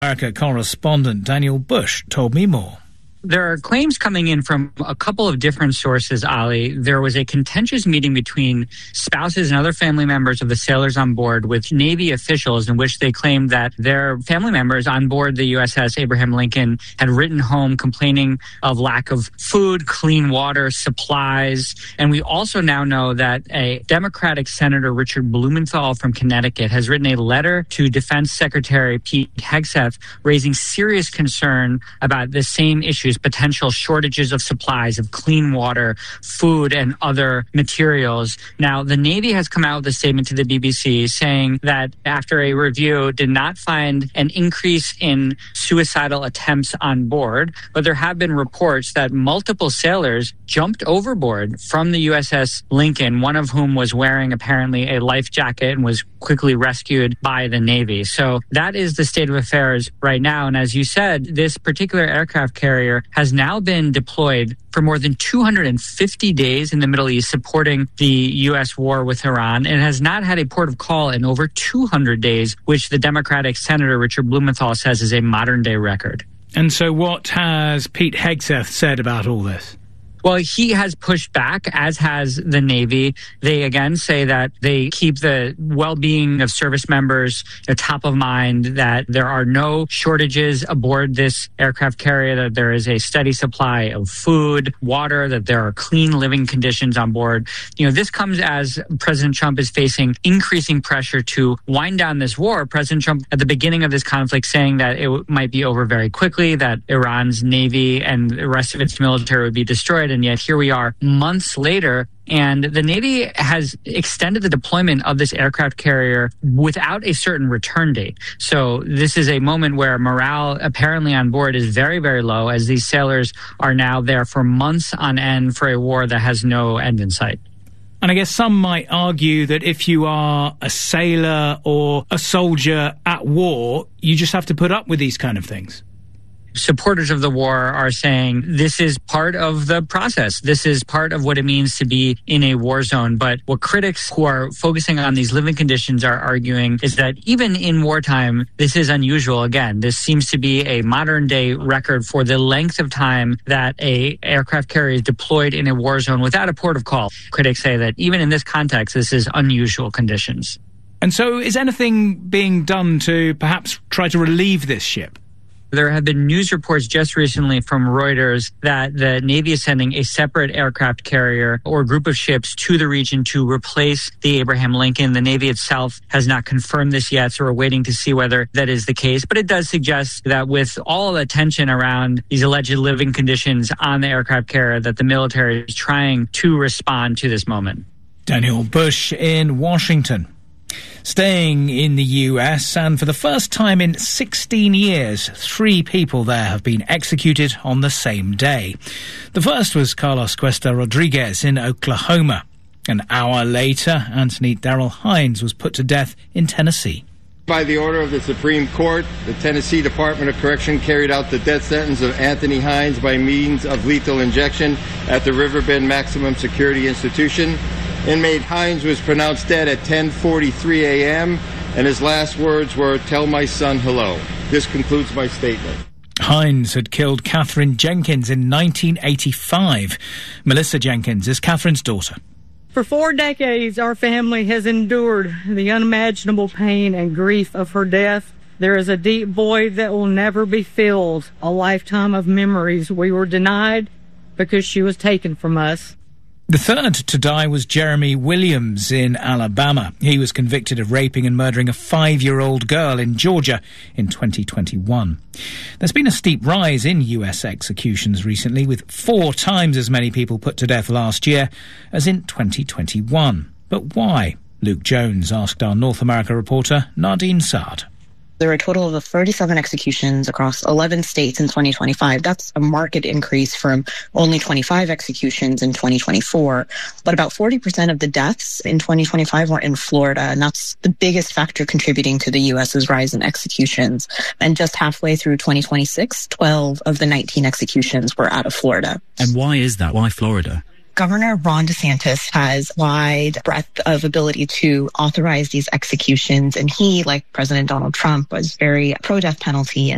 America correspondent Daniel Bush told me more. There are claims coming in from a couple of different sources, Ali. There was a contentious meeting between spouses and other family members of the sailors on board with Navy officials in which they claimed that their family members on board the USS Abraham Lincoln had written home complaining of lack of food, clean water, supplies. And we also now know that a Democratic Senator, Richard Blumenthal from Connecticut, has written a letter to Defense Secretary Pete Hegseth raising serious concern about the same issues, potential shortages of supplies of clean water, food, and other materials. Now, the Navy has come out with a statement to the BBC saying that after a review did not find an increase in suicidal attempts on board, but there have been reports that multiple sailors jumped overboard from the USS Lincoln, one of whom was wearing apparently a life jacket and was quickly rescued by the Navy. So that is the state of affairs right now. And as you said, this particular aircraft carrier has now been deployed for more than 250 days in the Middle East supporting the U.S. war with Iran and has not had a port of call in over 200 days, which the Democratic Senator Richard Blumenthal says is a modern-day record. And so what has Pete Hegseth said about all this? Well, he has pushed back, as has the Navy. They again say that they keep the well-being of service members top of mind, that there are no shortages aboard this aircraft carrier, that there is a steady supply of food, water, that there are clean living conditions on board. This comes as President Trump is facing increasing pressure to wind down this war. President Trump, at the beginning of this conflict, saying that it might be over very quickly, that Iran's Navy and the rest of its military would be destroyed. And yet here we are months later, and the Navy has extended the deployment of this aircraft carrier without a certain return date. So this is a moment where morale apparently on board is very, very low, as these sailors are now there for months on end for a war that has no end in sight. And I guess some might argue that if you are a sailor or a soldier at war, you just have to put up with these kind of things. Supporters of the war are saying this is part of the process. This is part of what it means to be in a war zone. But what critics who are focusing on these living conditions are arguing is that even in wartime, this is unusual. Again, this seems to be a modern day record for the length of time that a aircraft carrier is deployed in a war zone without a port of call. Critics say that even in this context, this is unusual conditions. And so is anything being done to perhaps try to relieve this ship? There have been news reports just recently from Reuters that the Navy is sending a separate aircraft carrier or group of ships to the region to replace the Abraham Lincoln. The Navy itself has not confirmed this yet, so we're waiting to see whether that is the case. But it does suggest that with all the tension around these alleged living conditions on the aircraft carrier, that the military is trying to respond to this moment. Daniel Bush in Washington. Staying in the US, and for the first time in 16 years, 3 people there have been executed on the same day. The first was Carlos Cuesta Rodriguez in Oklahoma. An hour later, Anthony Darrell Hines was put to death in Tennessee. By the order of the Supreme Court, the Tennessee Department of Correction carried out the death sentence of Anthony Hines by means of lethal injection at the Riverbend Maximum Security Institution. Inmate Hines was pronounced dead at 10:43 a.m., and his last words were, "Tell my son hello." This concludes my statement. Hines had killed Catherine Jenkins in 1985. Melissa Jenkins is Catherine's daughter. For 4 decades, our family has endured the unimaginable pain and grief of her death. There is a deep void that will never be filled, a lifetime of memories we were denied because she was taken from us. The third to die was Jeremy Williams in Alabama. He was convicted of raping and murdering a 5-year-old girl in Georgia in 2021. There's been a steep rise in US executions recently, with 4 times as many people put to death last year as in 2021. But why? Luke Jones asked our North America reporter Nadine Saad. There were a total of 37 executions across 11 states in 2025. That's a marked increase from only 25 executions in 2024. But about 40% of the deaths in 2025 were in Florida, and that's the biggest factor contributing to the U.S.'s rise in executions. And just halfway through 2026, 12 of the 19 executions were out of Florida. And why is that? Why Florida? Governor Ron DeSantis has wide breadth of ability to authorize these executions, and he, like President Donald Trump, was very pro-death penalty.